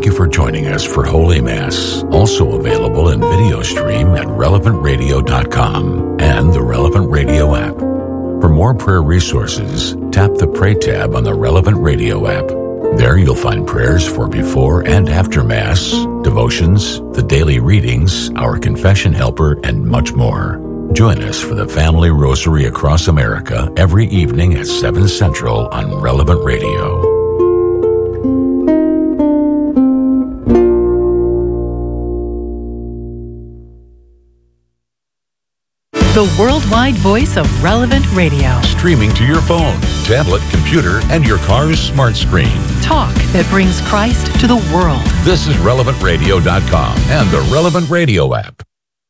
you for joining us for Holy Mass, also available in video stream at relevantradio.com and the Relevant Radio app. For more prayer resources, tap the Pray tab on the Relevant Radio app. There you'll find prayers for before and after Mass, devotions, the daily readings, our confession helper, and much more. Join us for the Family Rosary across America every evening at 7 Central on Relevant Radio. The worldwide voice of Relevant Radio. Streaming to your phone, tablet, computer, and your car's smart screen. Talk that brings Christ to the world. This is relevantradio.com and the Relevant Radio app.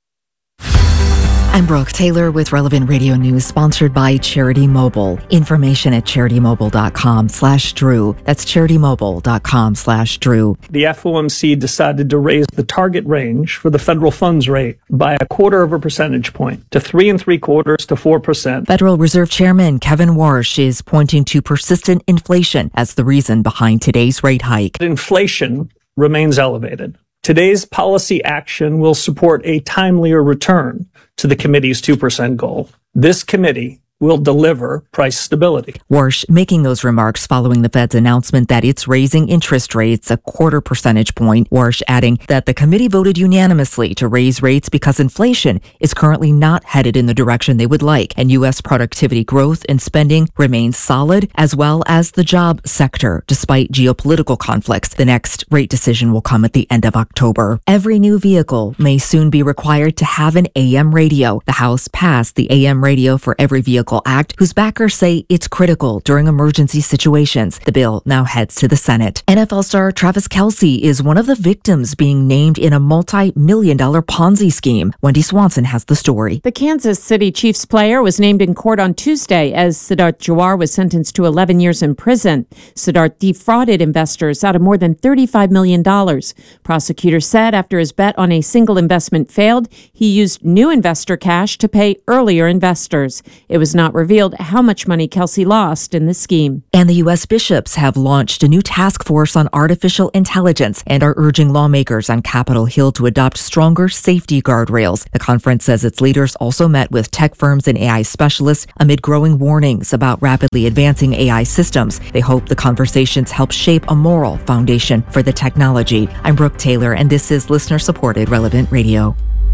I'm Brooke Taylor with Relevant Radio News, sponsored by Charity Mobile. Information at CharityMobile.com/Drew. That's CharityMobile.com/Drew. The FOMC decided to raise the target range for the federal funds rate by 0.25 percentage point to 3.75% to 4%. Federal Reserve Chairman Kevin Warsh is pointing to persistent inflation as the reason behind today's rate hike. Inflation remains elevated. Today's policy action will support a timelier return to the committee's 2% goal. This committee will deliver price stability. Warsh making those remarks following the Fed's announcement that it's raising interest rates 0.25 percentage point. Warsh adding that the committee voted unanimously to raise rates because inflation is currently not headed in the direction they would like, and U.S. productivity growth and spending remains solid, as well as the job sector, despite geopolitical conflicts. The next rate decision will come at the end of October. Every new vehicle may soon be required to have an AM radio. The House passed the AM Radio for Every Vehicle Act, whose backers say it's critical during emergency situations. The bill now heads to the Senate. NFL star Travis Kelce is one of the victims being named in a multi-million-dollar Ponzi scheme. Wendy Swanson has the story. The Kansas City Chiefs player was named in court on Tuesday as Siddharth Jawar was sentenced to 11 years in prison. Siddharth defrauded investors out of more than $35 million. Prosecutors said after his bet on a single investment failed, he used new investor cash to pay earlier investors. It was not revealed how much money Kelce lost in the scheme. And the U.S. bishops have launched a new task force on artificial intelligence and are urging lawmakers on Capitol Hill to adopt stronger safety guardrails. The conference says its leaders also met with tech firms and AI specialists amid growing warnings about rapidly advancing AI systems. They hope the conversations help shape a moral foundation for the technology. I'm Brooke Taylor, and this is listener-supported Relevant Radio.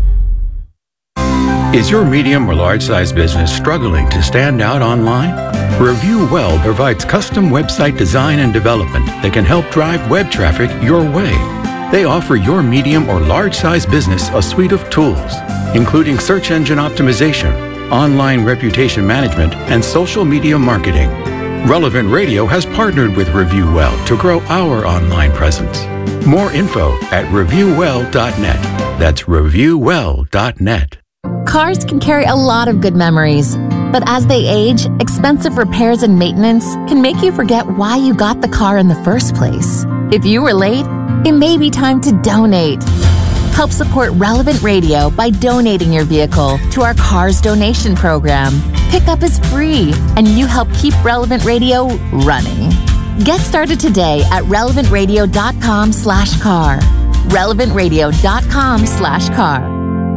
Is your medium or large-size business struggling to stand out online? Review Well provides custom website design and development that can help drive web traffic your way. They offer your medium or large-size business a suite of tools, including search engine optimization, online reputation management, and social media marketing. Relevant Radio has partnered with Review Well to grow our online presence. More info at reviewwell.net. That's reviewwell.net. Cars can carry a lot of good memories, but as they age, expensive repairs and maintenance can make you forget why you got the car in the first place. If you were late, it may be time to donate. Help support Relevant Radio by donating your vehicle to our Cars Donation Program. Pickup is free, and you help keep Relevant Radio running. Get started today at relevantradio.com/car. relevantradio.com/car.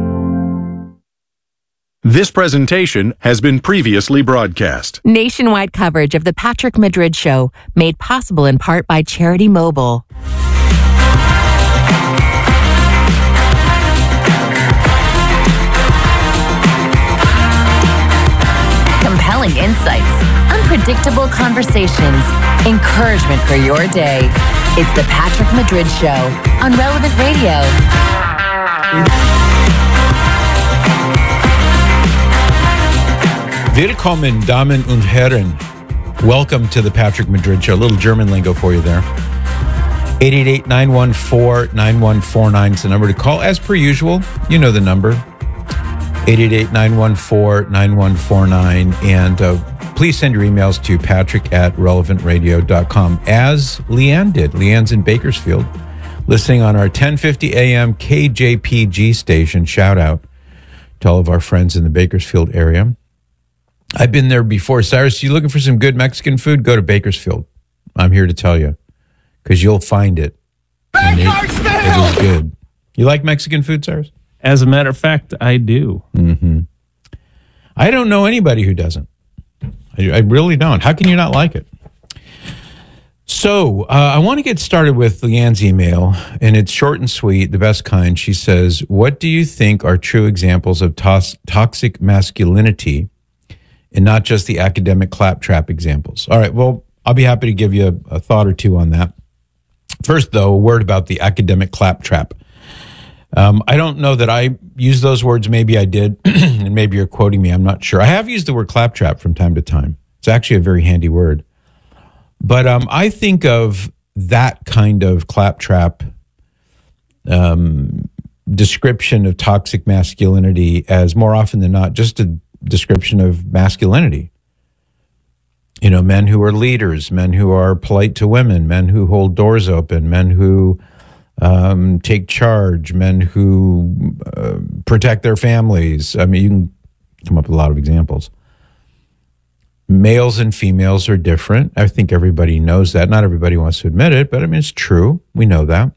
This presentation has been previously broadcast. Nationwide coverage of The Patrick Madrid Show, made possible in part by Charity Mobile. Compelling insights, unpredictable conversations, encouragement for your day. It's The Patrick Madrid Show on Relevant Radio. Willkommen, Damen und Herren. Welcome to the Patrick Madrid Show. A little German lingo for you there. 888-914-9149 is the number to call. As per usual, you know the number. 888-914-9149. And please send your emails to patrick@relevantradio.com, as Leanne did. Leanne's in Bakersfield, listening on our 1050 AM KJPG station. Shout out to all of our friends in the Bakersfield area. I've been there before. Cyrus, you looking for some good Mexican food? Go to Bakersfield. I'm here to tell you, because you'll find it. And it was good. You like Mexican food, Cyrus? As a matter of fact, I do. Mm-hmm. I don't know anybody who doesn't. I really don't. How can you not like it? So I want to get started with Leanne's email, and it's short and sweet, the best kind. She says, what do you think are true examples of toxic masculinity and not just the academic claptrap examples? All right, well, I'll be happy to give you a thought or two on that. First, though, a word about the academic claptrap. I don't know that I used those words. Maybe I did, and maybe you're quoting me. I'm not sure. I have used the word claptrap from time to time. It's actually a very handy word. But I think of that kind of claptrap description of toxic masculinity as more often than not just a description of masculinity. You know, men who are leaders, men who are polite to women, men who hold doors open, men who take charge, men who protect their families. I mean, you can come up with a lot of examples. Males and females are different. I think everybody knows that. Not everybody wants to admit it, but I mean, it's true. We know that.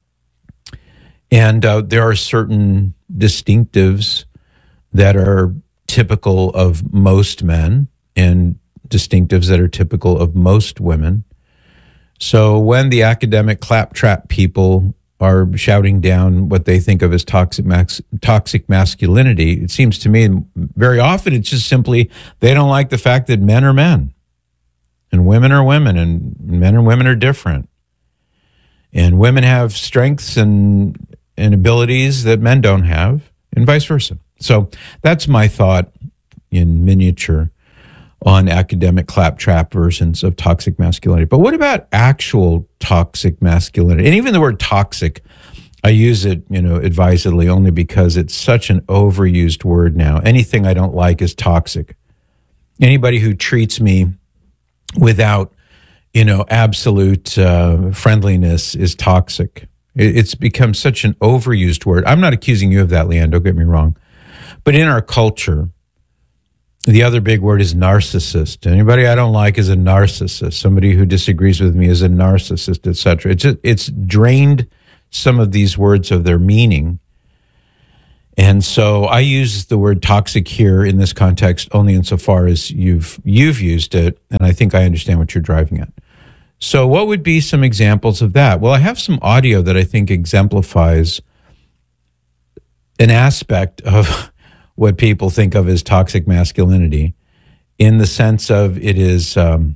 And there are certain distinctives that are typical of most men and distinctives that are typical of most women. So when the academic claptrap people are shouting down what they think of as toxic masculinity, it seems to me very often it's just simply they don't like the fact that men are men and women are women and men and women are different. And women have strengths and abilities that men don't have and vice versa. So that's my thought in miniature on academic claptrap versions of toxic masculinity. But what about actual toxic masculinity? And even the word toxic, I use it, advisedly only because it's such an overused word now. Anything I don't like is toxic. Anybody who treats me without, absolute friendliness is toxic. It's become such an overused word. I'm not accusing you of that, Leanne, don't get me wrong. But in our culture, the other big word is narcissist. Anybody I don't like is a narcissist. Somebody who disagrees with me is a narcissist, etc. It's drained some of these words of their meaning. And so I use the word toxic here in this context only insofar as you've used it, and I think I understand what you're driving at. So what would be some examples of that? Well, I have some audio that I think exemplifies an aspect of what people think of as toxic masculinity, in the sense of it is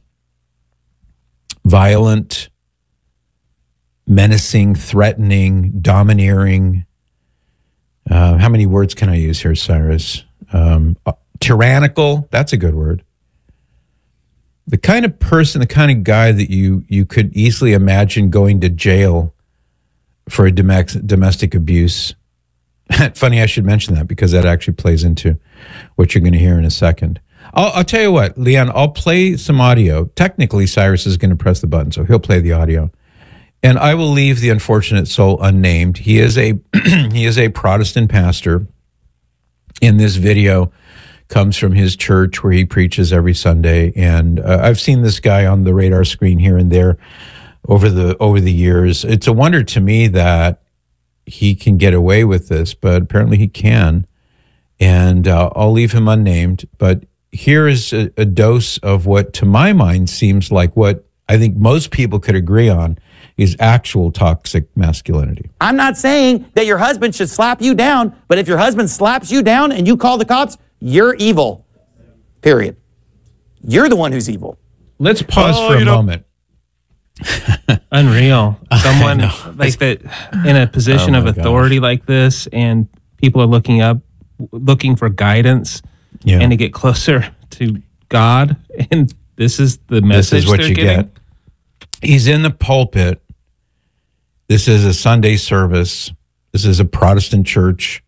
violent, menacing, threatening, domineering. How many words can I use here, Cyrus? Tyrannical, that's a good word. The kind of person, the kind of guy that you could easily imagine going to jail for a domestic abuse. Funny I should mention that because that actually plays into what you're going to hear in a second. I'll tell you what, Leanne, I'll play some audio. Technically, Cyrus is going to press the button, so he'll play the audio. And I will leave the unfortunate soul unnamed. He is a he is a Protestant pastor. In this video comes from his church where he preaches every Sunday. And I've seen this guy on the radar screen here and there over the years. It's a wonder to me that he can get away with this, but apparently he can. And I'll leave him unnamed. But here is a dose of what, to my mind, seems like what I think most people could agree on is actual toxic masculinity. I'm not saying that your husband should slap you down, but if your husband slaps you down and you call the cops, you're evil. Period. You're the one who's evil. Let's pause for a moment. Unreal. Someone like that in a position of authority like this, and people are looking for guidance and to get closer to God. And this is the message. This is what you get. He's in the pulpit. This is a Sunday service. This is a Protestant church,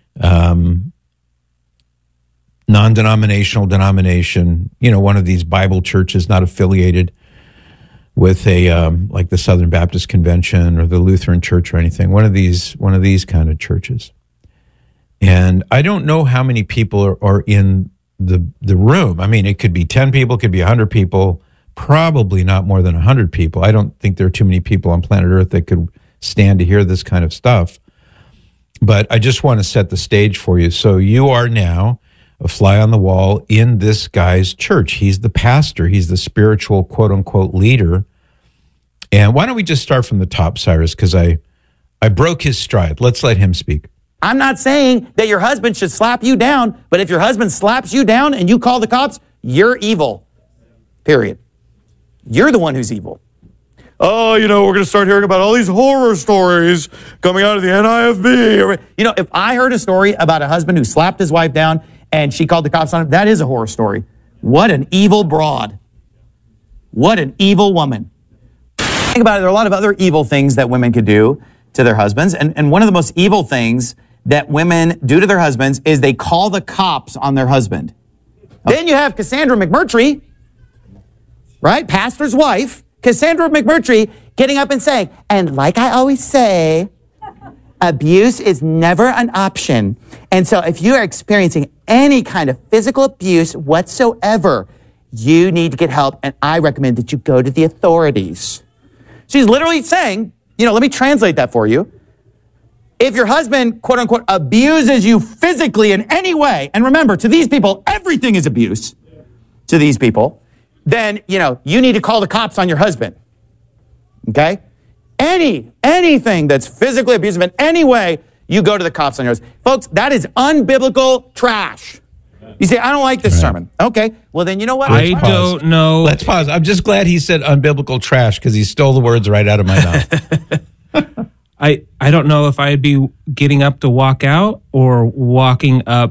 non-denominational denomination. One of these Bible churches not affiliated with a like the Southern Baptist Convention or the Lutheran Church or anything. One of these kind of churches. And I don't know how many people are in the room. I mean, it could be 10 people, it could be 100 people, probably not more than 100 people. I don't think there are too many people on planet Earth that could stand to hear this kind of stuff. But I just want to set the stage for you. So you are now a fly on the wall in this guy's church. He's the pastor. He's the spiritual, quote unquote, leader. And why don't we just start from the top, Cyrus? Because I broke his stride. Let's let him speak. I'm not saying that your husband should slap you down, but if your husband slaps you down and you call the cops, you're evil. Period. You're the one who's evil. Oh, we're going to start hearing about all these horror stories coming out of the NIFB. If I heard a story about a husband who slapped his wife down and she called the cops on him, that is a horror story. What an evil broad. What an evil woman. Think about it. There are a lot of other evil things that women could do to their husbands. And one of the most evil things that women do to their husbands is they call the cops on their husband. Then you have Cassandra McMurtry, right? Pastor's wife, Cassandra McMurtry, getting up and saying, and like I always say, abuse is never an option. And so if you are experiencing any kind of physical abuse whatsoever, you need to get help. And I recommend that you go to the authorities. She's literally saying, let me translate that for you. If your husband, quote unquote, abuses you physically in any way, and remember, to these people, everything is abuse to these people, then, you need to call the cops on your husband. Okay? Anything that's physically abusive in any way, you go to the cops on yours. Folks, that is unbiblical trash. You say, I don't like this sermon. Okay, well then you know what? I don't know. Let's pause. I'm just glad he said unbiblical trash because he stole the words right out of my mouth. I don't know if I'd be getting up to walk out or walking up.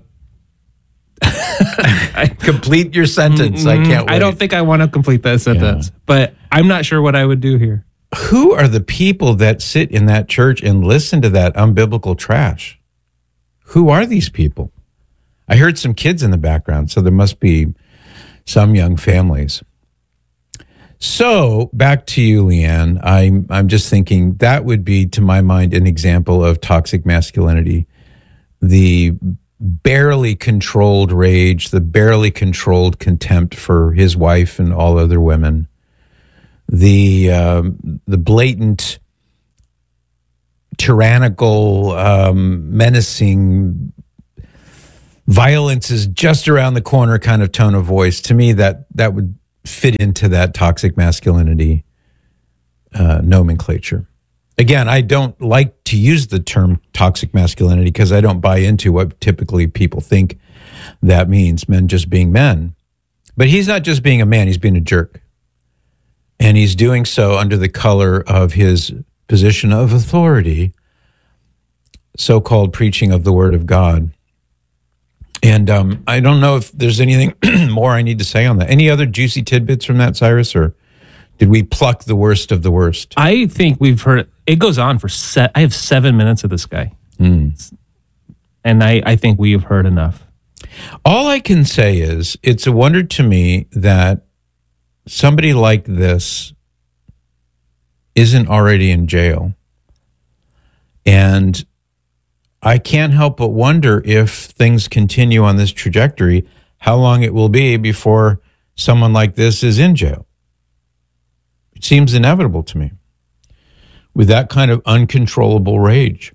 Complete your sentence. I can't wait. I don't think I want to complete that sentence, but I'm not sure what I would do here. Who are the people that sit in that church and listen to that unbiblical trash? Who are these people? I heard some kids in the background, so there must be some young families. So back to you, Leanne. I'm just thinking that would be, to my mind, an example of toxic masculinity. The barely controlled rage, the barely controlled contempt for his wife and all other women, the blatant, tyrannical, menacing, violence is just around the corner kind of tone of voice. To me, that would fit into that toxic masculinity nomenclature. Again, I don't like to use the term toxic masculinity because I don't buy into what typically people think that means, men just being men. But he's not just being a man, he's being a jerk. And he's doing so under the color of his position of authority, so-called preaching of the word of God. And I don't know if there's anything more I need to say on that. Any other juicy tidbits from that, Cyrus, or did we pluck the worst of the worst? I think we've heard it goes on for I have 7 minutes of this guy. And I think we've heard enough. All I can say is it's a wonder to me that somebody like this isn't already in jail. And I can't help but wonder if things continue on this trajectory, how long it will be before someone like this is in jail. It seems inevitable to me with that kind of uncontrollable rage.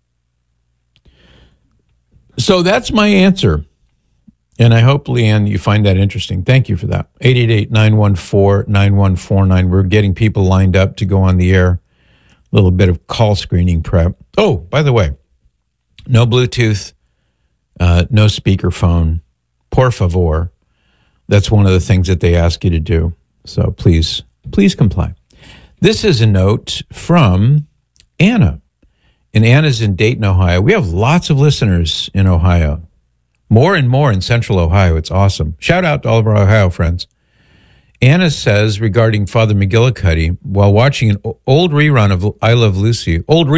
So that's my answer. And I hope, Leanne, you find that interesting. Thank you for that. 888-914-9149. We're getting people lined up to go on the air. A little bit of call screening prep. Oh, by the way, no Bluetooth, no speakerphone. Por favor. That's one of the things that they ask you to do. So please comply. This is a note from Anna. And Anna's in Dayton, Ohio. We have lots of listeners in Ohio. More and more in Central Ohio. It's awesome. Shout out to all of our Ohio friends. Anna says regarding Father McGillicuddy, while watching an old reruns of I Love Lucy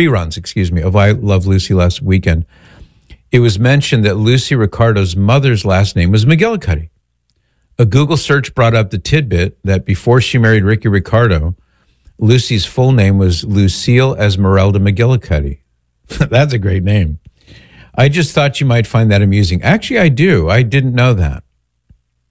last weekend, it was mentioned that Lucy Ricardo's mother's last name was McGillicuddy. A Google search brought up the tidbit that before she married Ricky Ricardo, Lucy's full name was Lucille Esmeralda McGillicuddy. That's a great name. I just thought you might find that amusing. Actually, I do. I didn't know that.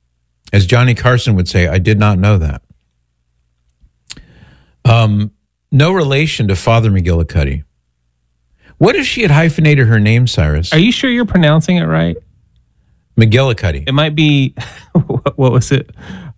As Johnny Carson would say, I did not know that. No relation to Father McGillicuddy. What if she had hyphenated her name, Cyrus? Are you sure you're pronouncing it right? McGillicuddy. It might be, what was it?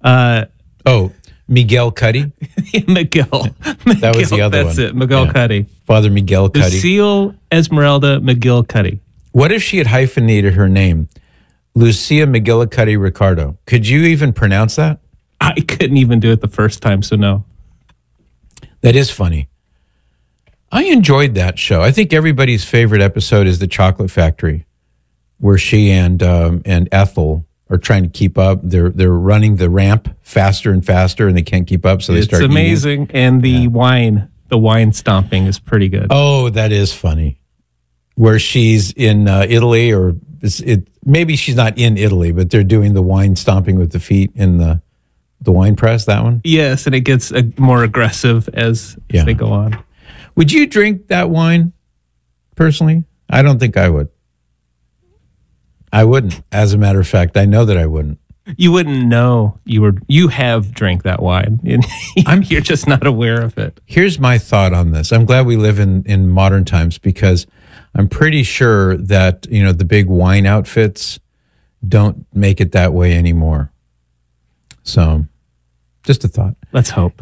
Miguel Cuddy? Miguel. That was the other one. That's it, Miguel Cuddy. Father Miguel Cuddy. Lucille Esmeralda McGillicuddy. What if she had hyphenated her name? Lucia McGillicuddy Ricardo. Could you even pronounce that? I couldn't even do it the first time, so no. That is funny. I enjoyed that show. I think everybody's favorite episode is The Chocolate Factory, where she and Ethel are trying to keep up. They're running the ramp faster and faster, and they can't keep up, so they start eating. It's amazing, and the wine stomping is pretty good. Oh, that is funny. Where she's in Italy, or maybe she's not in Italy, but they're doing the wine stomping with the feet in the wine press, that one? Yes, and it gets more aggressive as they go on. Would you drink that wine, personally? I don't think I would. I wouldn't. As a matter of fact, I know that I wouldn't. You wouldn't know you have drank that wine. You're just not aware of it. Here's my thought on this. I'm glad we live in modern times, because I'm pretty sure that, the big wine outfits don't make it that way anymore. So, just a thought. Let's hope.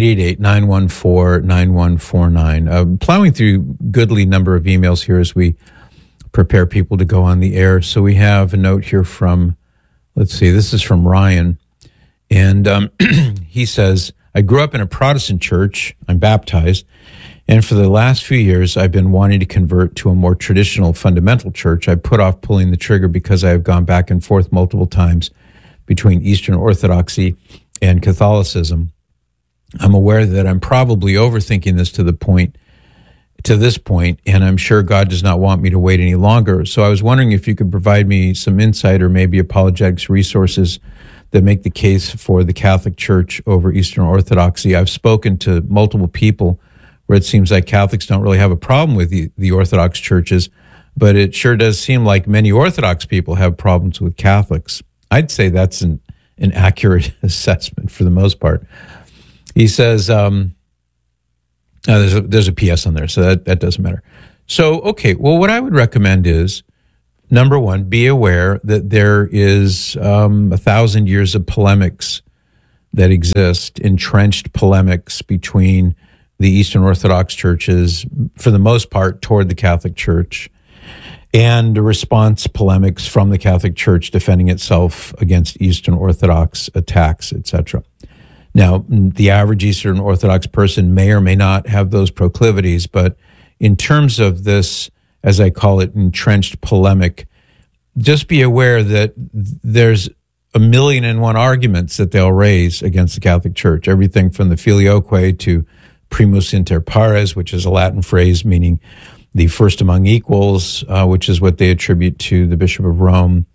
888-914-9149. Plowing through goodly number of emails here as we prepare people to go on the air. So we have a note here from, let's see, this is from Ryan. And he says, I grew up in a Protestant church. I'm baptized. And for the last few years, I've been wanting to convert to a more traditional fundamental church. I put off pulling the trigger because I have gone back and forth multiple times between Eastern Orthodoxy and Catholicism. I'm aware that I'm probably overthinking this to this point, and I'm sure God does not want me to wait any longer. So I was wondering if you could provide me some insight or maybe apologetics resources that make the case for the Catholic Church over Eastern Orthodoxy. I've spoken to multiple people where it seems like Catholics don't really have a problem with the Orthodox churches, but it sure does seem like many Orthodox people have problems with Catholics. I'd say that's an accurate assessment for the most part. He says, there's a PS on there, so that doesn't matter. So, okay, well, what I would recommend is, number one, be aware that there is 1,000 years of polemics that exist, entrenched polemics between the Eastern Orthodox churches, for the most part, toward the Catholic Church, and response polemics from the Catholic Church defending itself against Eastern Orthodox attacks, etc. Now, the average Eastern Orthodox person may or may not have those proclivities, but in terms of this, as I call it, entrenched polemic, just be aware that there's 1,000,001 arguments that they'll raise against the Catholic Church, everything from the filioque to primus inter pares, which is a Latin phrase meaning the first among equals, which is what they attribute to the Bishop of Rome.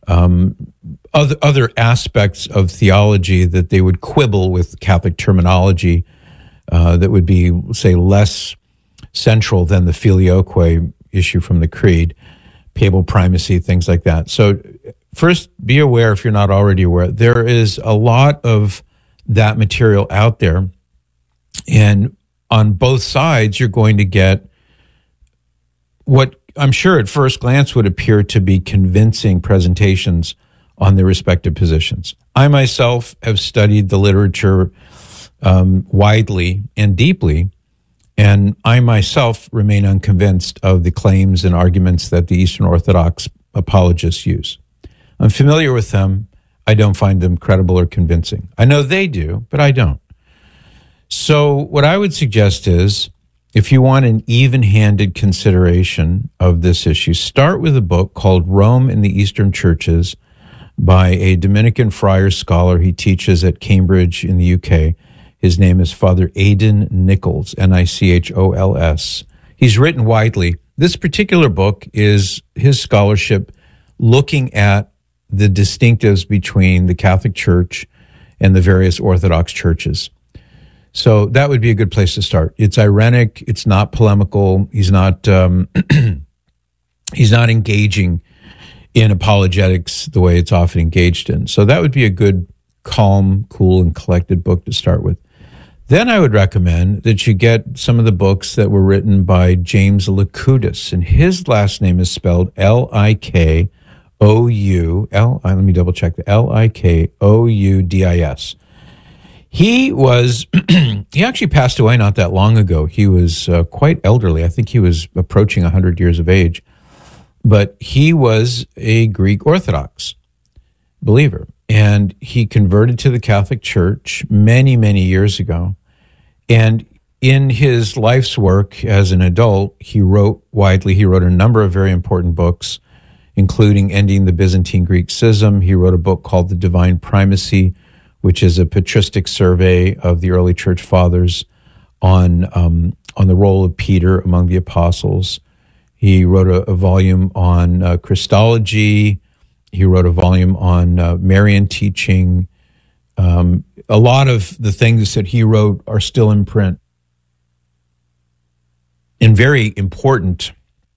Other aspects of theology that they would quibble with Catholic terminology that would be, say, less central than the filioque issue from the Creed, papal primacy, things like that. So first, be aware, if you're not already aware, there is a lot of that material out there. And on both sides, you're going to get what I'm sure at first glance would appear to be convincing presentations on their respective positions. I myself have studied the literature widely and deeply, and I myself remain unconvinced of the claims and arguments that the Eastern Orthodox apologists use. I'm familiar with them. I don't find them credible or convincing. I know they do, but I don't. So what I would suggest is, if you want an even-handed consideration of this issue, start with a book called Rome and the Eastern Churches by a Dominican friar scholar. He teaches at Cambridge in the UK. His name is Father Aidan Nichols, Nichols. He's written widely. This particular book is his scholarship looking at the distinctives between the Catholic Church and the various Orthodox churches. So that would be a good place to start. It's ironic. It's not polemical. He's not engaging in apologetics the way it's often engaged in. So that would be a good, calm, cool, and collected book to start with. Then I would recommend that you get some of the books that were written by James Likoudis, and his last name is spelled Likou. Let me double check the Likoudis. He actually passed away not that long ago. He was quite elderly. I think he was approaching 100 years of age, but he was a Greek Orthodox believer. And he converted to the Catholic Church many, many years ago. And in his life's work as an adult, he wrote widely. He wrote a number of very important books, including Ending the Byzantine Greek Schism. He wrote a book called The Divine Primacy, which is a patristic survey of the early church fathers on the role of Peter among the apostles. He wrote a volume on Christology. He wrote a volume on Marian teaching. A lot of the things that he wrote are still in print and very important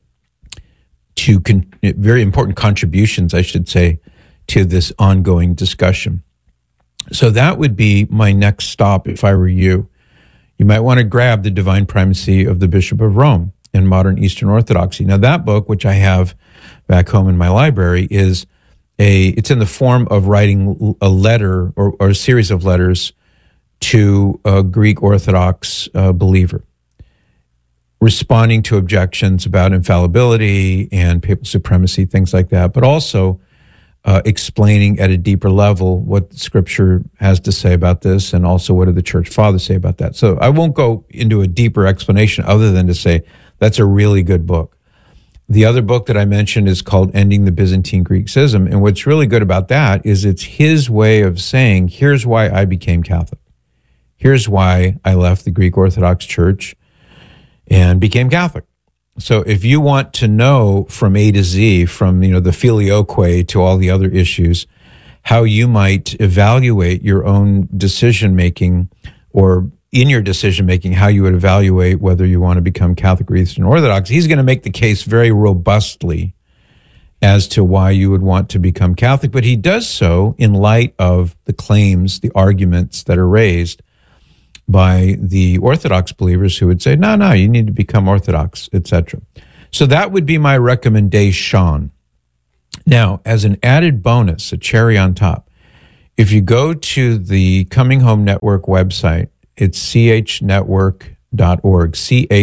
contributions, I should say, to this ongoing discussion. So that would be my next stop if I were you. You might want to grab The Divine Primacy of the Bishop of Rome in Modern Eastern Orthodoxy. Now that book, which I have back home in my library, it's in the form of writing a letter or a series of letters to a Greek Orthodox believer, responding to objections about infallibility and papal supremacy, things like that, but also explaining at a deeper level what Scripture has to say about this, and also what do the Church Fathers say about that. So I won't go into a deeper explanation other than to say that's a really good book. The other book that I mentioned is called Ending the Byzantine Greek Schism, and what's really good about that is it's his way of saying, here's why I became Catholic. Here's why I left the Greek Orthodox Church and became Catholic. So if you want to know from A to Z, from the filioque to all the other issues, how you might evaluate your own decision-making, or in your decision-making, how you would evaluate whether you want to become Catholic or Eastern Orthodox, he's going to make the case very robustly as to why you would want to become Catholic. But he does so in light of the claims, the arguments that are raised by the Orthodox believers who would say, no, you need to become Orthodox, etc. So that would be my recommendation. Now, as an added bonus, a cherry on top, if you go to the Coming Home Network website, it's chnetwork.org,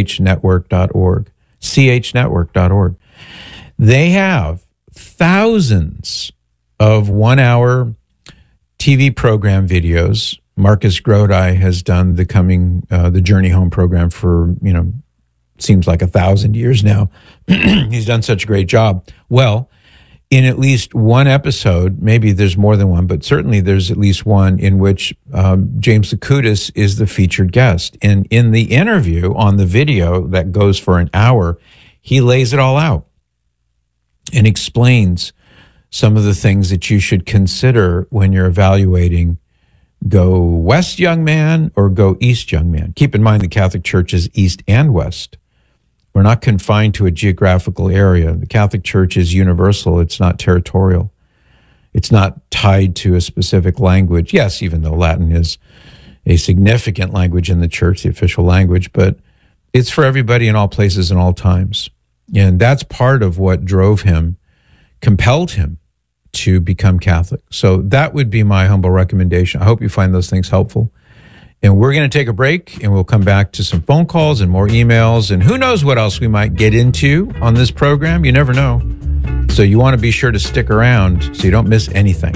chnetwork.org. They have thousands of 1-hour TV program videos. Marcus Grodi has done the Journey Home program for, seems like 1,000 years now. He's done such a great job. Well, in at least one episode, maybe there's more than one, but certainly there's at least one in which James Likoudis is the featured guest. And in the interview on the video that goes for an hour, he lays it all out and explains some of the things that you should consider when you're evaluating go west, young man, or go east, young man. Keep in mind the Catholic Church is east and west. We're not confined to a geographical area. The Catholic Church is universal. It's not territorial. It's not tied to a specific language. Yes, even though Latin is a significant language in the Church, the official language, but it's for everybody in all places and all times. And that's part of what compelled him to become Catholic. So that would be my humble recommendation. I hope you find those things helpful. And we're going to take a break, and we'll come back to some phone calls and more emails, and who knows what else we might get into on this program. You never know. So you want to be sure to stick around so you don't miss anything.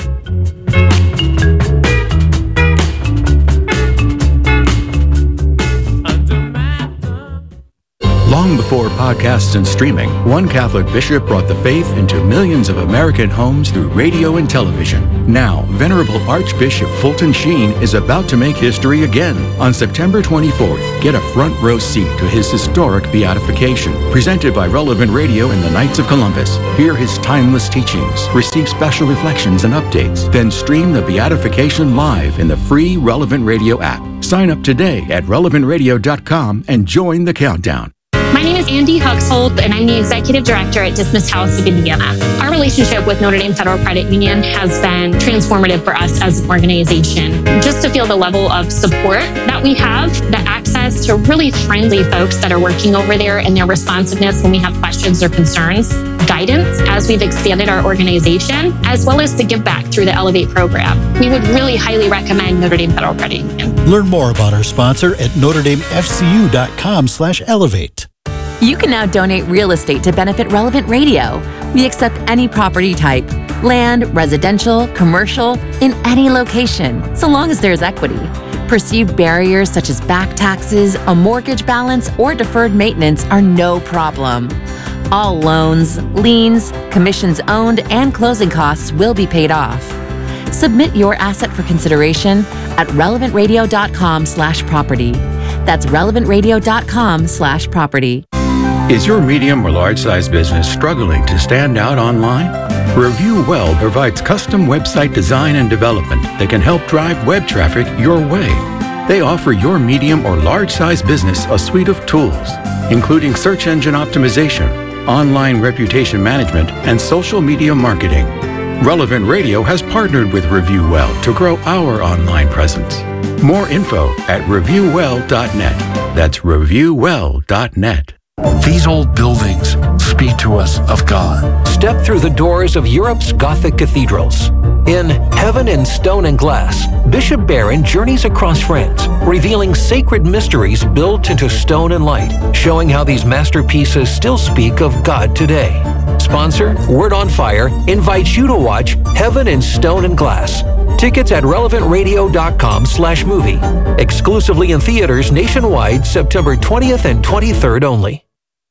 Long before podcasts and streaming, one Catholic bishop brought the faith into millions of American homes through radio and television. Now, Venerable Archbishop Fulton Sheen is about to make history again. On September 24th, get a front row seat to his historic beatification, presented by Relevant Radio and the Knights of Columbus. Hear his timeless teachings, receive special reflections and updates, then stream the beatification live in the free Relevant Radio app. Sign up today at relevantradio.com and join the countdown. My My name is Andy Huxhold, and I'm the Executive Director at Dismiss House of Indiana. Our relationship with Notre Dame Federal Credit Union has been transformative for us as an organization. Just to feel the level of support that we have, the access to really friendly folks that are working over there, and their responsiveness when we have questions or concerns, guidance as we've expanded our organization, as well as the give back through the Elevate program. We would really highly recommend Notre Dame Federal Credit Union. Learn more about our sponsor at NotreDameFCU.com/elevate. You can now donate real estate to benefit Relevant Radio. We accept any property type, land, residential, commercial, in any location, so long as there's equity. Perceived barriers such as back taxes, a mortgage balance, or deferred maintenance are no problem. All loans, liens, commissions owned, and closing costs will be paid off. Submit your asset for consideration at relevantradio.com/property. That's relevantradio.com/property. Is your medium or large-size business struggling to stand out online? Review Well provides custom website design and development that can help drive web traffic your way. They offer your medium or large-size business a suite of tools, including search engine optimization, online reputation management, and social media marketing. Relevant Radio has partnered with Review Well to grow our online presence. More info at reviewwell.net. That's reviewwell.net. These old buildings speak to us of God. Step through the doors of Europe's Gothic cathedrals. In Heaven in Stone and Glass, Bishop Barron journeys across France, revealing sacred mysteries built into stone and light, showing how these masterpieces still speak of God today. Sponsor, Word on Fire, invites you to watch Heaven in Stone and Glass. Tickets at relevantradio.com/movie. Exclusively in theaters nationwide, September 20th and 23rd only.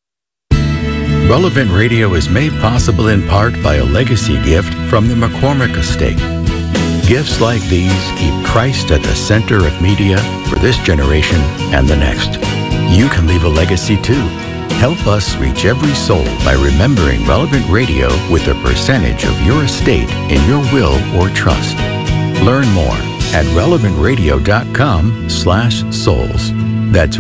Relevant Radio is made possible in part by a legacy gift from the McCormick Estate. Gifts like these keep Christ at the center of media for this generation and the next. You can leave a legacy too. Help us reach every soul by remembering Relevant Radio with a percentage of your estate in your will or trust. Learn more at relevantradio.com/souls. That's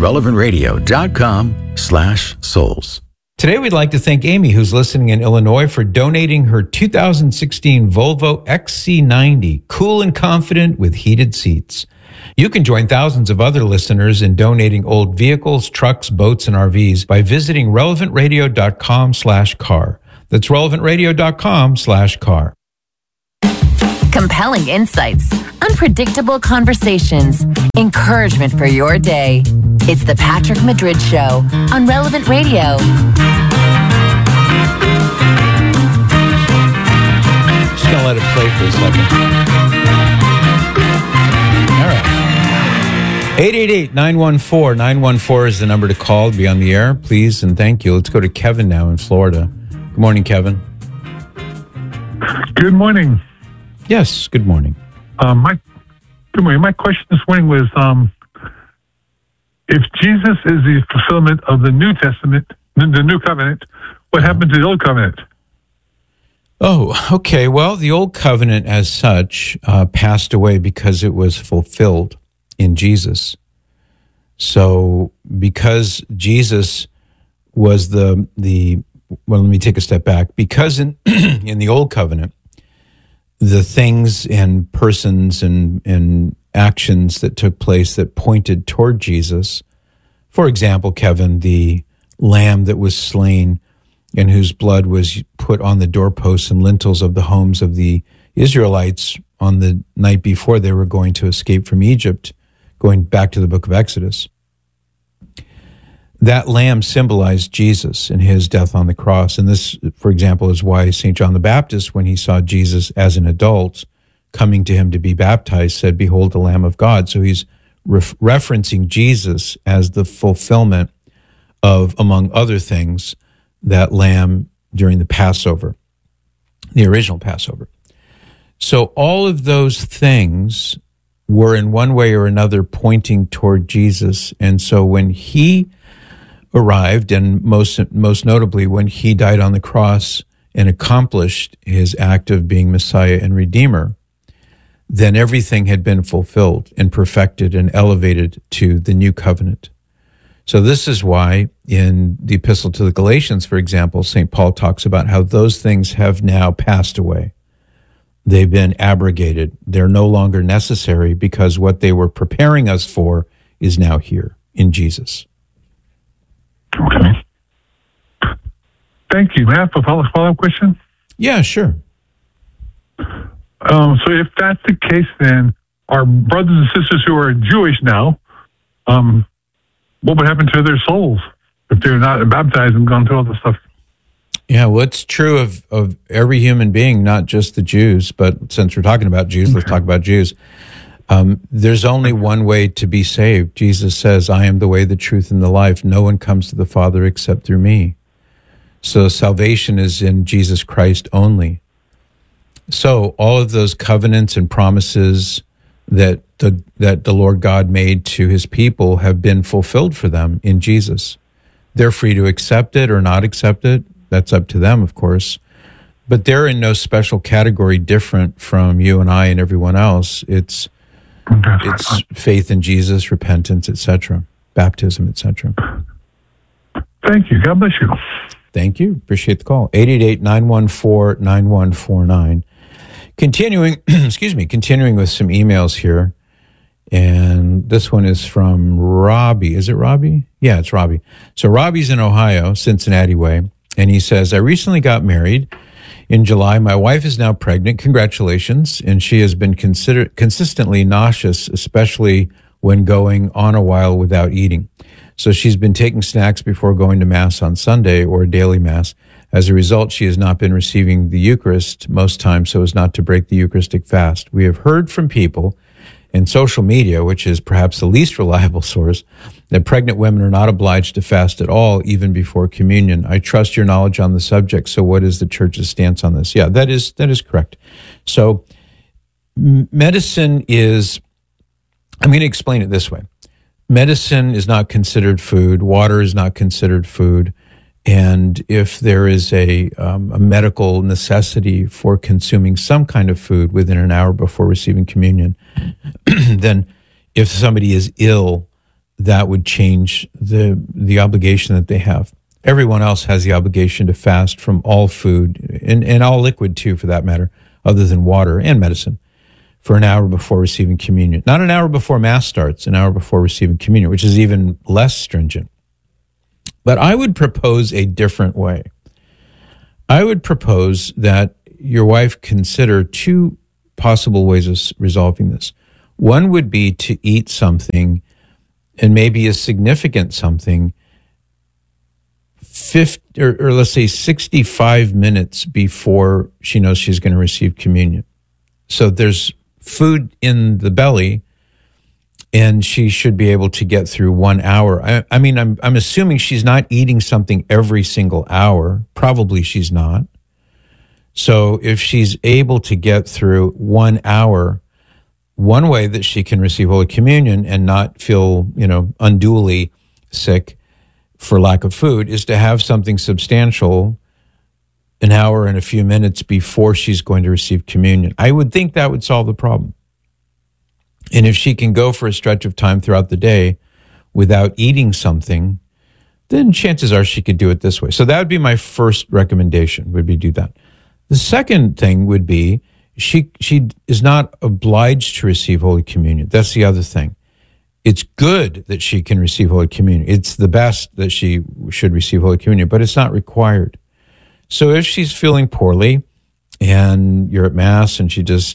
relevantradio.com/souls. Today, we'd like to thank Amy, who's listening in Illinois, for donating her 2016 Volvo XC90, cool and confident with heated seats. You can join thousands of other listeners in donating old vehicles, trucks, boats, and RVs by visiting relevantradio.com/car. That's relevantradio.com/car. Compelling insights, unpredictable conversations, encouragement for your day. It's the Patrick Madrid Show on Relevant Radio. Just gonna let it play for a second. All right. 888-914-914 is the number to call to be on the air. Please and thank you. Let's go to Kevin now in Florida. Good morning, Kevin. Good morning. Yes, good morning. Good morning. My question this morning was, if Jesus is the fulfillment of the New Testament, the New Covenant, what happened to the Old Covenant? Oh, okay. Well, the Old Covenant as such passed away because it was fulfilled in Jesus. So because Jesus was well, let me take a step back. Because in the Old Covenant, the things and persons and actions that took place that pointed toward Jesus, for example, Kevin, the lamb that was slain and whose blood was put on the doorposts and lintels of the homes of the Israelites on the night before they were going to escape from Egypt, going back to the book of Exodus. That lamb symbolized Jesus and his death on the cross. And this, for example, is why St. John the Baptist, when he saw Jesus as an adult coming to him to be baptized, said, "Behold the Lamb of God." So he's referencing Jesus as the fulfillment of, among other things, that lamb during the Passover, the original Passover. So all of those things were in one way or another pointing toward Jesus. And so when he arrived, and most notably when he died on the cross and accomplished his act of being Messiah and Redeemer, then everything had been fulfilled and perfected and elevated to the new covenant. So this is why in the Epistle to the Galatians, for example, St. Paul talks about how those things have now passed away. They've been abrogated. They're no longer necessary because what they were preparing us for is now here in Jesus. Okay. Thank you. May I have a follow-up question? Yeah, sure. So if that's the case, then our brothers and sisters who are Jewish now, what would happen to their souls if they're not baptized and gone through all this stuff? Yeah, well, it's true of every human being, not just the Jews. But since we're talking about Jews, let's talk about Jews. There's only one way to be saved. Jesus says, I am the way, the truth, and the life. No one comes to the Father except through me. So salvation is in Jesus Christ only. So all of those covenants and promises that the Lord God made to his people have been fulfilled for them in Jesus. They're free to accept it or not accept it. That's up to them, of course. But they're in no special category different from you and I and everyone else. It's faith in Jesus, repentance, etc., baptism, etc. Thank you. God bless you. Thank you. Appreciate the call. 888-914-9149. Continuing with some emails here. And this one is from Robbie. Is it Robbie? Yeah, it's Robbie. So Robbie's in Ohio, Cincinnati way. And he says, I recently got married in July. My wife is now pregnant. Congratulations. And she has been consistently nauseous, especially when going on a while without eating. So she's been taking snacks before going to Mass on Sunday or daily Mass. As a result, she has not been receiving the Eucharist most times so as not to break the Eucharistic fast. We have heard from people in social media, which is perhaps the least reliable source, that pregnant women are not obliged to fast at all, even before communion. I trust your knowledge on the subject. So what is the Church's stance on this? Yeah, that is correct. So medicine is, I'm going to explain it this way. Medicine is not considered food. Water is not considered food. And if there is a medical necessity for consuming some kind of food within an hour before receiving communion, then if somebody is ill, that would change the obligation that they have. Everyone else has the obligation to fast from all food, and all liquid too, for that matter, other than water and medicine, for an hour before receiving communion. Not an hour before Mass starts, an hour before receiving communion, which is even less stringent. But I would propose a different way. I would propose that your wife consider two possible ways of resolving this. One would be to eat something, and maybe a significant something, 50, or let's say 65 minutes before she knows she's going to receive communion. So there's food in the belly, and she should be able to get through 1 hour. I mean, I'm assuming she's not eating something every single hour. Probably she's not. So if she's able to get through 1 hour, one way that she can receive Holy Communion and not feel, unduly sick for lack of food is to have something substantial an hour and a few minutes before she's going to receive communion. I would think that would solve the problem. And if she can go for a stretch of time throughout the day without eating something, then chances are she could do it this way. So that would be my first recommendation, would be do that. The second thing would be she is not obliged to receive Holy Communion. That's the other thing. It's good that she can receive Holy Communion. It's the best that she should receive Holy Communion, but it's not required. So if she's feeling poorly and you're at Mass and she just,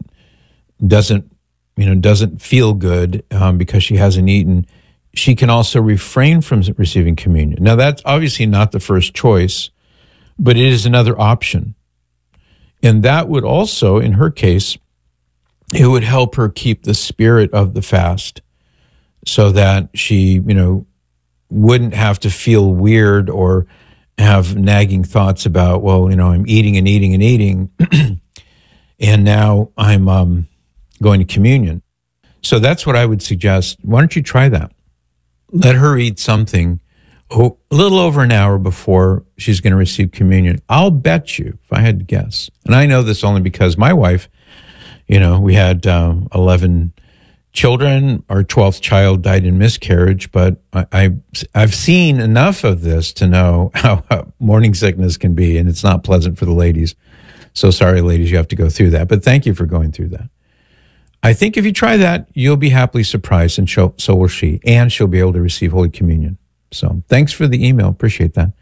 doesn't feel good because she hasn't eaten, she can also refrain from receiving communion. Now, that's obviously not the first choice, but it is another option. And that would also, in her case, it would help her keep the spirit of the fast so that she, wouldn't have to feel weird or have nagging thoughts about, I'm eating and eating and eating, and now I'm going to communion. So that's what I would suggest. Why don't you try that? Let her eat something a little over an hour before she's going to receive communion. I'll bet you, if I had to guess, and I know this only because my wife, we had 11 children. Our 12th child died in miscarriage, but I've seen enough of this to know how morning sickness can be, and it's not pleasant for the ladies. So sorry, ladies, you have to go through that. But thank you for going through that. I think if you try that, you'll be happily surprised, and so will she, and she'll be able to receive Holy Communion. So thanks for the email. Appreciate that.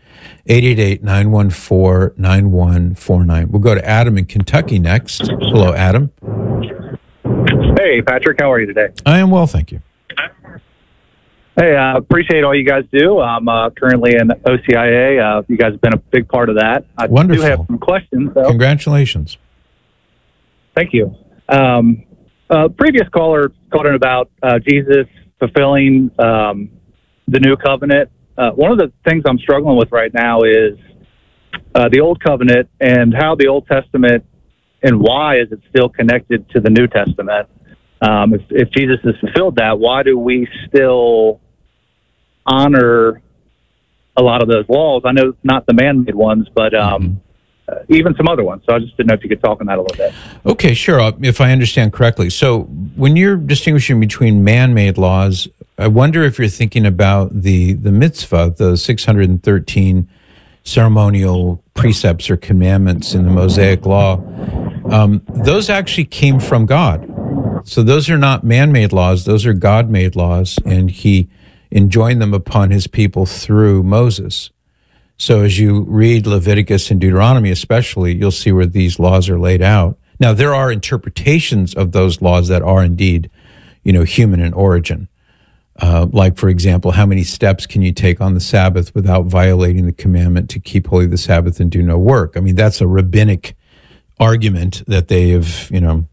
888-914-9149. We'll go to Adam in Kentucky next. Hello, Adam. Hey, Patrick. How are you today? I am well, thank you. Hey, appreciate all you guys do. I'm currently in OCIA. You guys have been a big part of that. I Wonderful. do have some questions, though. Congratulations. Thank you. Previous caller called in about Jesus fulfilling the new covenant. One of the things I'm struggling with right now is the Old Covenant and how the Old Testament and why is it still connected to the New Testament? If Jesus has fulfilled that, why do we still honor a lot of those laws? I know not the man-made ones, but even some other ones. So I just didn't know if you could talk on that a little bit. Okay, sure, if I understand correctly. So when you're distinguishing between man-made laws, I wonder if you're thinking about the mitzvah, the 613 ceremonial precepts or commandments in the Mosaic Law. Those actually came from God. So those are not man-made laws, those are God-made laws, and he enjoined them upon his people through Moses. So as you read Leviticus and Deuteronomy especially, you'll see where these laws are laid out. Now, there are interpretations of those laws that are indeed, human in origin. Like, for example, how many steps can you take on the Sabbath without violating the commandment to keep holy the Sabbath and do no work? I mean, that's a rabbinic argument that they've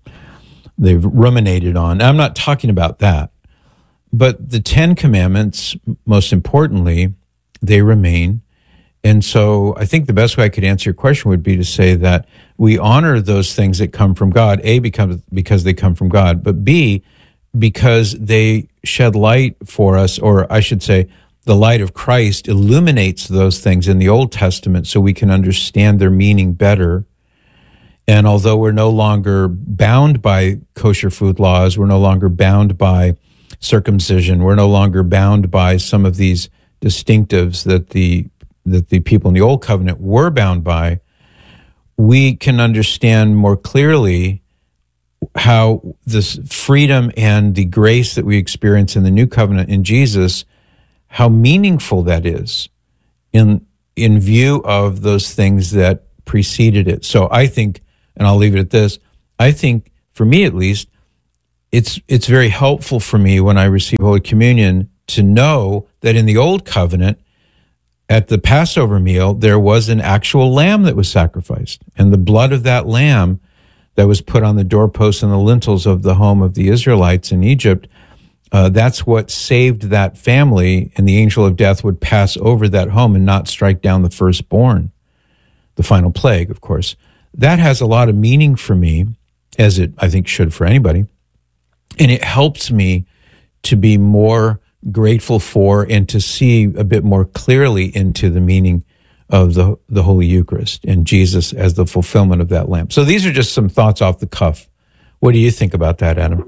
ruminated on. Now, I'm not talking about that. But the 10 Commandments, most importantly, they remain. And so I think the best way I could answer your question would be to say that we honor those things that come from God, A, because they come from God, but B, because they shed light for us, or I should say, the light of Christ illuminates those things in the Old Testament so we can understand their meaning better. And although we're no longer bound by kosher food laws, we're no longer bound by circumcision, we're no longer bound by some of these distinctives that the people in the Old Covenant were bound by, we can understand more clearly how this freedom and the grace that we experience in the New Covenant in Jesus, how meaningful that is in view of those things that preceded it. So I think, and I'll leave it at this, I think, for me at least, it's very helpful for me when I receive Holy Communion to know that in the Old Covenant, at the Passover meal, there was an actual lamb that was sacrificed. And the blood of that lamb that was put on the doorposts and the lintels of the home of the Israelites in Egypt, that's what saved that family, and the angel of death would pass over that home and not strike down the firstborn, the final plague, of course. That has a lot of meaning for me, as it, I think, should for anybody. And it helps me to be more grateful for and to see a bit more clearly into the meaning of the Holy Eucharist and Jesus as the fulfillment of that lamb. So these are just some thoughts off the cuff. What do you think about that, Adam?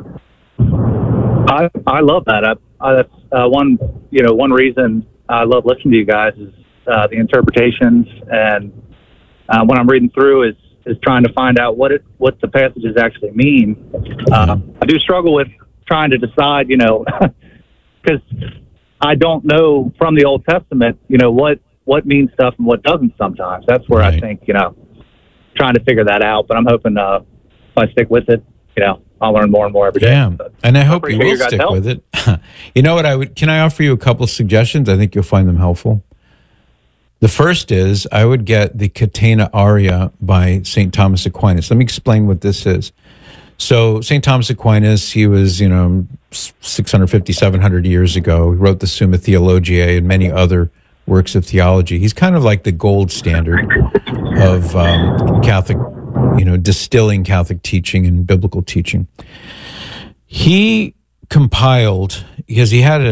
I love that. That's one reason I love listening to you guys is the interpretations, and when I'm reading through is trying to find out what the passages actually mean. I do struggle with trying to decide, because I don't know from the Old Testament, what means stuff and what doesn't sometimes. That's where I think, trying to figure that out. But I'm hoping if I stick with it, I'll learn more and more every day. Yeah, but and I hope you will stick with it. You know what? Can I offer you a couple of suggestions? I think you'll find them helpful. The first is I would get the Catena Aria by St. Thomas Aquinas. Let me explain what this is. So St. Thomas Aquinas, he was, 650, 700 years ago. He wrote the Summa Theologiae and many other works of theology. He's kind of like the gold standard of Catholic, distilling Catholic teaching and biblical teaching. He compiled, because he had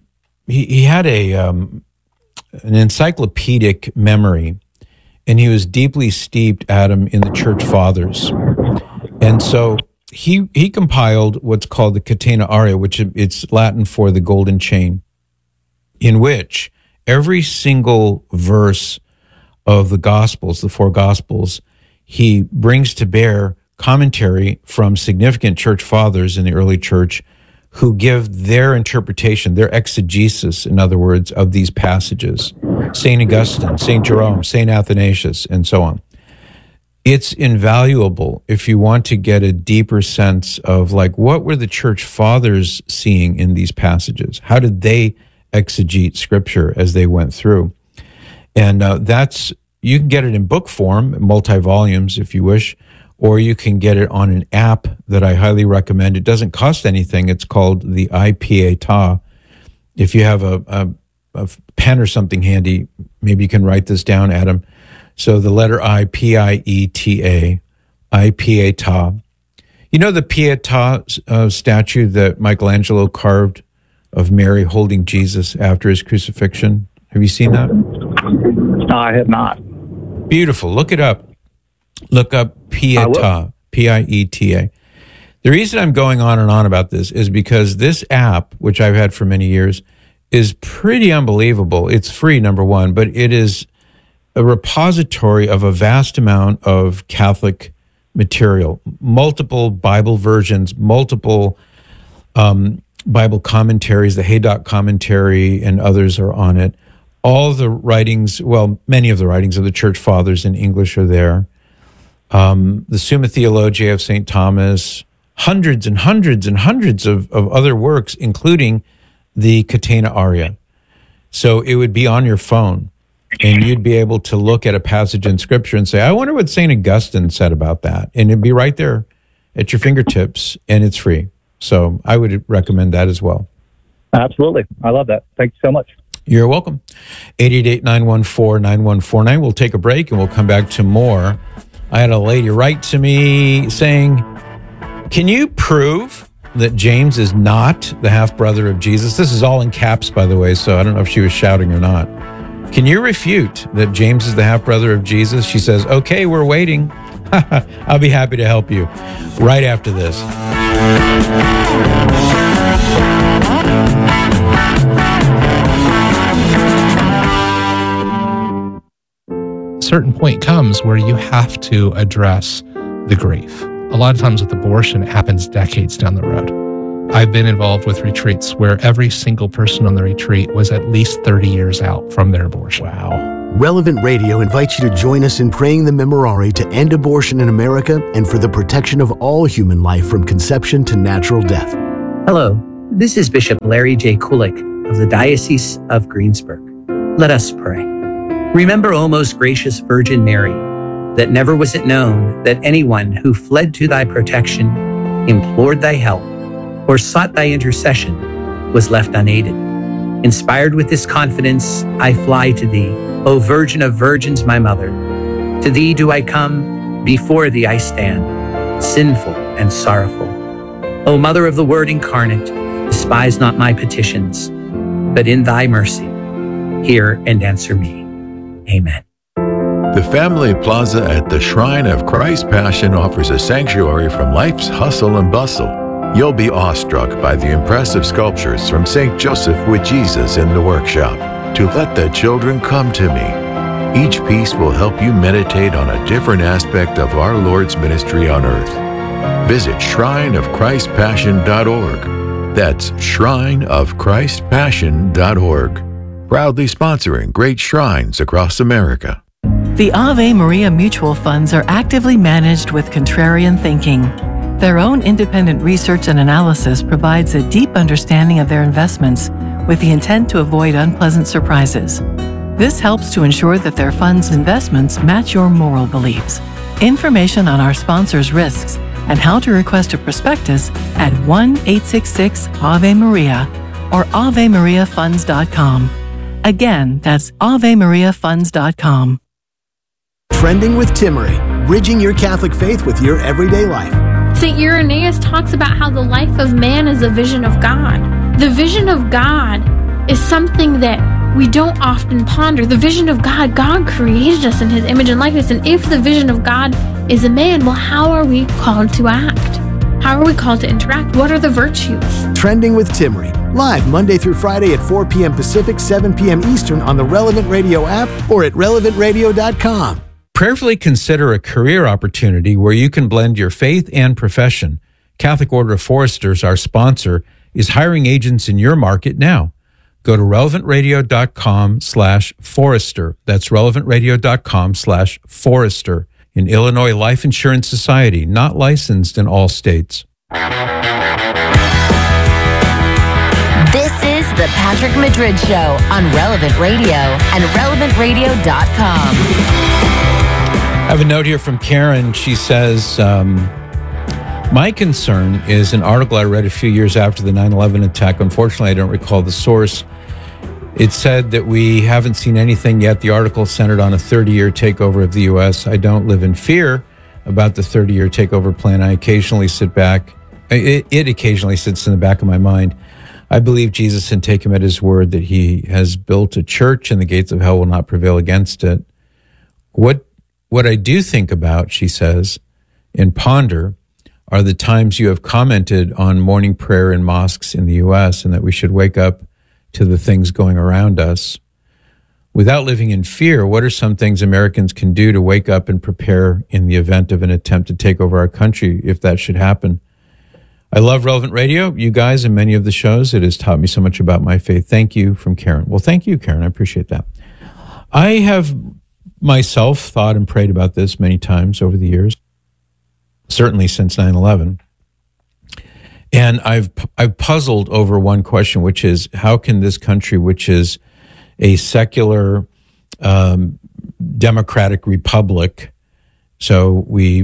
an encyclopedic memory, and he was deeply steeped, Adam, in the Church Fathers. And so he compiled what's called the Catena Aurea, which it's Latin for the golden chain, in which every single verse of the Gospels, the four Gospels, he brings to bear commentary from significant church fathers in the early church who give their interpretation, their exegesis, in other words, of these passages. St. Augustine, St. Jerome, St. Athanasius, and so on. It's invaluable if you want to get a deeper sense of, like, what were the church fathers seeing in these passages? How did they exegete Scripture as they went through? And you can get it in book form, multi-volumes if you wish, or you can get it on an app that I highly recommend. It doesn't cost anything. It's called the iPietà. If you have a pen or something handy, maybe you can write this down, Adam. So the letter I, Pieta, iPietà. You know the Pietà statue that Michelangelo carved of Mary holding Jesus after his crucifixion? Have you seen that? No, I have not. Beautiful. Look it up. Look up Pietà, Pieta. The reason I'm going on and on about this is because this app, which I've had for many years, is pretty unbelievable. It's free, number one, but it is a repository of a vast amount of Catholic material, multiple Bible versions, multiple Bible commentaries. The Haydock commentary and others are on it. All the writings, well, many of the writings of the church fathers in English are there. The Summa Theologiae of St. Thomas, hundreds and hundreds and hundreds of other works, including the Catena Aurea. So it would be on your phone, and you'd be able to look at a passage in Scripture and say, I wonder what St. Augustine said about that. And it'd be right there at your fingertips, and it's free. So I would recommend that as well. Absolutely. I love that. Thank you so much. You're welcome. 888-914-9149. We'll take a break, and we'll come back to more. I had a lady write to me saying, can you prove that James is not the half-brother of Jesus? This is all in caps, by the way, so I don't know if she was shouting or not. Can you refute that James is the half-brother of Jesus? She says, okay, we're waiting. I'll be happy to help you right after this. A certain point comes where you have to address the grief. A lot of times with abortion, it happens decades down the road. I've been involved with retreats where every single person on the retreat was at least 30 years out from their abortion. Wow. Relevant Radio invites you to join us in praying the Memorare to end abortion in America and for the protection of all human life from conception to natural death. Hello, this is Bishop Larry J. Kulik of the Diocese of Greensburg. Let us pray. Remember, O most gracious Virgin Mary, that never was it known that anyone who fled to thy protection, implored thy help, or sought thy intercession was left unaided. Inspired with this confidence, I fly to thee, O Virgin of Virgins, my Mother. To thee do I come, before thee I stand, sinful and sorrowful. O Mother of the Word incarnate, despise not my petitions, but in thy mercy, hear and answer me. Amen. The Family Plaza at the Shrine of Christ Passion offers a sanctuary from life's hustle and bustle. You'll be awestruck by the impressive sculptures from St. Joseph with Jesus in the workshop. To let the children come to me. Each piece will help you meditate on a different aspect of our Lord's ministry on earth. Visit shrineofchristpassion.org. That's shrineofchristpassion.org. Proudly sponsoring great shrines across America. The Ave Maria mutual funds are actively managed with contrarian thinking. Their own independent research and analysis provides a deep understanding of their investments with the intent to avoid unpleasant surprises. This helps to ensure that their funds' investments match your moral beliefs. Information on our sponsors' risks and how to request a prospectus at 1-866-AVE-MARIA or AveMariaFunds.com. Again, that's AveMariaFunds.com. Trending with Timmerie, bridging your Catholic faith with your everyday life. St. Irenaeus talks about how the life of man is a vision of God. The vision of God is something that we don't often ponder. The vision of God, God created us in His image and likeness. And if the vision of God is a man, well, how are we called to act? How are we called to interact? What are the virtues? Trending with Timmery, live Monday through Friday at 4 p.m. Pacific, 7 p.m. Eastern on the Relevant Radio app or at relevantradio.com. Prayerfully consider a career opportunity where you can blend your faith and profession. Catholic Order of Foresters, our sponsor, is hiring agents in your market now. Go to relevantradio.com/forester. That's relevantradio.com/forester. An Illinois Life Insurance Society, not licensed in all states. This is the Patrick Madrid Show on Relevant Radio and relevantradio.com. I have a note here from Karen. She says, my concern is an article I read a few years after the 9/11 attack. Unfortunately, I don't recall the source. It said that we haven't seen anything yet. The article centered on a 30-year takeover of the U.S. I don't live in fear about the 30-year takeover plan. I occasionally sit back. It occasionally sits in the back of my mind. I believe Jesus and take him at his word that he has built a church and the gates of hell will not prevail against it. What I do think about, she says, and ponder, are the times you have commented on morning prayer in mosques in the U.S. and that we should wake up to the things going around us. Without living in fear, what are some things Americans can do to wake up and prepare in the event of an attempt to take over our country, if that should happen? I love Relevant Radio, you guys, and many of the shows. It has taught me so much about my faith. Thank you, from Karen. Well, thank you, Karen. I appreciate that. I have myself thought and prayed about this many times over the years, certainly since 9/11. And I've puzzled over one question, which is, how can this country, which is a secular democratic republic, so we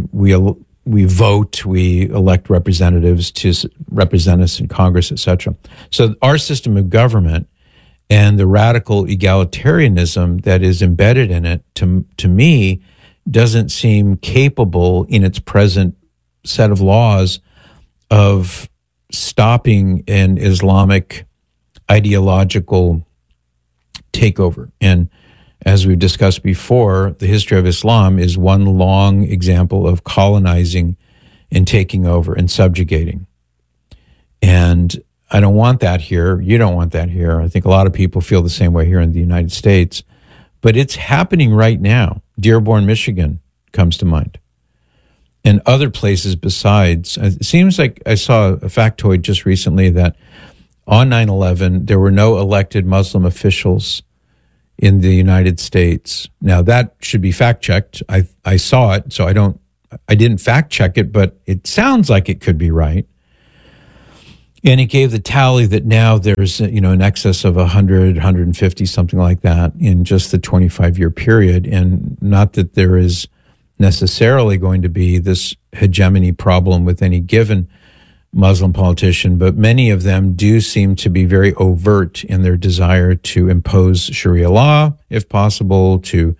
vote, we elect representatives to represent us in Congress, etc. So our system of government and the radical egalitarianism that is embedded in it, to me, doesn't seem capable in its present set of laws of stopping an Islamic ideological takeover. And as we've discussed before, the history of Islam is one long example of colonizing and taking over and subjugating. And I don't want that here. You don't want that here. I think a lot of people feel the same way here in the United States. But it's happening right now. Dearborn, Michigan comes to mind. And other places besides. It seems like I saw a factoid just recently that on 9/11, there were no elected Muslim officials in the United States. Now, that should be fact-checked. I saw it, so I didn't fact-check it, but it sounds like it could be right. And it gave the tally that now there's, in excess of 100, 150, something like that in just the 25-year period. And not that there is necessarily going to be this hegemony problem with any given Muslim politician, but many of them do seem to be very overt in their desire to impose Sharia law, if possible, to,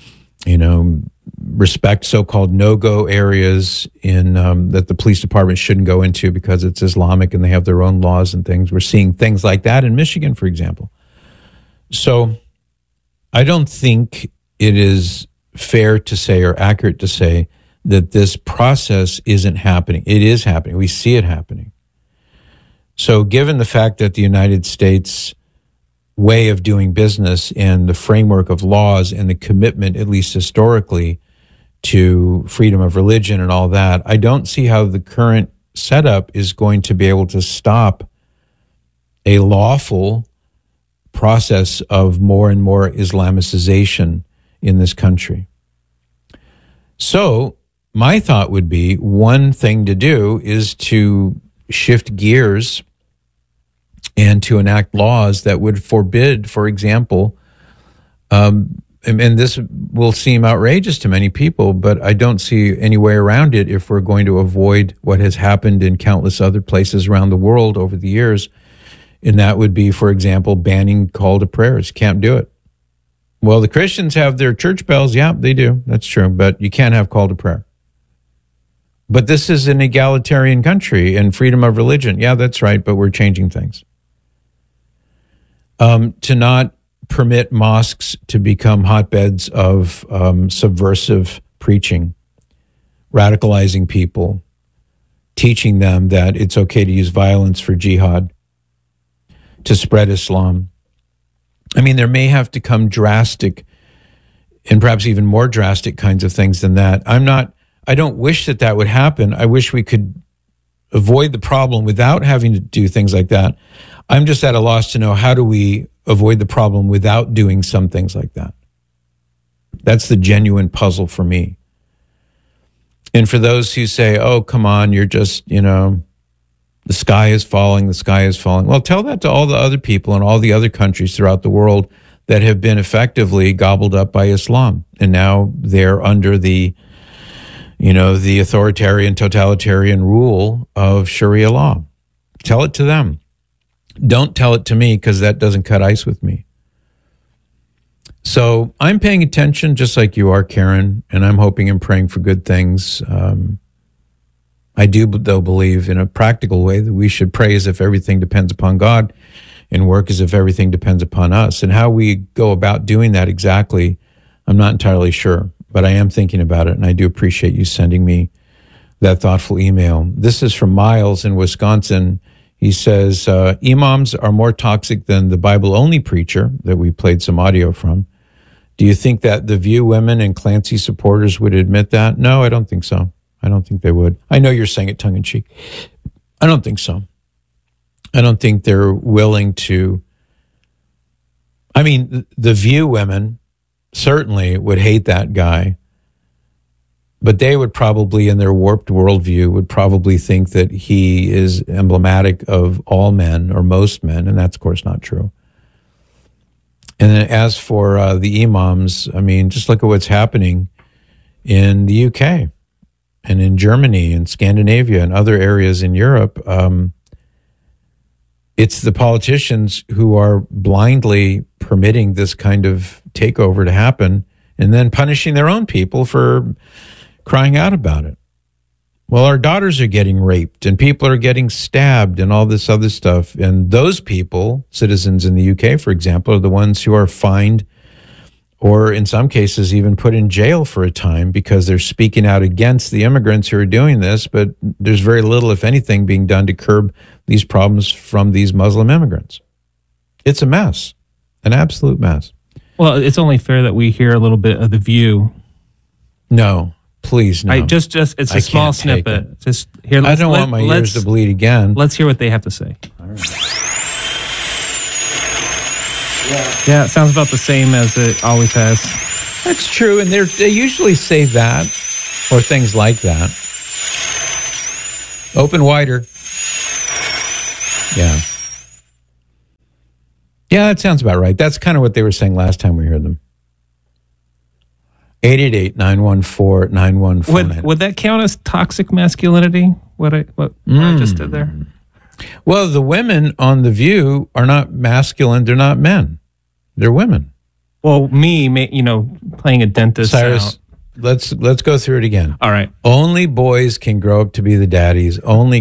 respect so-called no-go areas in that the police department shouldn't go into because it's Islamic and they have their own laws and things. We're seeing things like that in Michigan, for example. So I don't think it is fair to say or accurate to say that this process isn't happening. It is happening. We see it happening. So given the fact that the United States way of doing business and the framework of laws and the commitment, at least historically, to freedom of religion and all that, I don't see how the current setup is going to be able to stop a lawful process of more and more Islamicization in this country. So my thought would be one thing to do is to shift gears and to enact laws that would forbid, for example, and this will seem outrageous to many people, but I don't see any way around it if we're going to avoid what has happened in countless other places around the world over the years. And that would be, for example, banning call to prayers. Can't do it. Well, the Christians have their church bells. Yeah, they do. That's true. But you can't have call to prayer. But this is an egalitarian country and freedom of religion. Yeah, that's right. But we're changing things. To not permit mosques to become hotbeds of subversive preaching, radicalizing people, teaching them that it's okay to use violence for jihad, to spread Islam. I mean, there may have to come drastic and perhaps even more drastic kinds of things than that. I don't wish that would happen. I wish we could avoid the problem without having to do things like that. I'm just at a loss to know, how do we avoid the problem without doing some things like that? That's the genuine puzzle for me. And for those who say, oh, come on, you're just, the sky is falling, the sky is falling. Well, tell that to all the other people in all the other countries throughout the world that have been effectively gobbled up by Islam. And now they're under the authoritarian, totalitarian rule of Sharia law. Tell it to them. Don't tell it to me, because that doesn't cut ice with me. So I'm paying attention just like you are, Karen, and I'm hoping and praying for good things. I do, though, believe in a practical way that we should pray as if everything depends upon God and work as if everything depends upon us. And how we go about doing that exactly, I'm not entirely sure, but I am thinking about it, and I do appreciate you sending me that thoughtful email. This is from Miles in Wisconsin. He says, imams are more toxic than the Bible-only preacher that we played some audio from. Do you think that the View women and Clancy supporters would admit that? No, I don't think so. I don't think they would. I know you're saying it tongue-in-cheek. I don't think so. I don't think they're willing to. I mean, the View women certainly would hate that guy, but they would probably, in their warped worldview, would probably think that he is emblematic of all men or most men, and that's, of course, not true. And then as for the imams, I mean, just look at what's happening in the UK and in Germany and Scandinavia and other areas in Europe. It's the politicians who are blindly permitting this kind of takeover to happen and then punishing their own people for crying out about it. Well, our daughters are getting raped and people are getting stabbed and all this other stuff. And those people, citizens in the UK, for example, are the ones who are fined or in some cases even put in jail for a time because they're speaking out against the immigrants who are doing this. But there's very little, if anything, being done to curb these problems from these Muslim immigrants. It's a mess, an absolute mess. Well, it's only fair that we hear a little bit of The View. No. Please, no. It's a small snippet. Just here. I don't want my ears to bleed again. Let's hear what they have to say. Yeah, it sounds about the same as it always has. That's true, and they usually say that or things like that. Open wider. Yeah. Yeah, that sounds about right. That's kind of what they were saying last time we heard them. 888-914-9149. Would that count as toxic masculinity? What I just did there? Well, the women on The View are not masculine. They're not men. They're women. Well, playing a dentist. Cyrus, let's go through it again. All right. Only boys can grow up to be the daddies. Only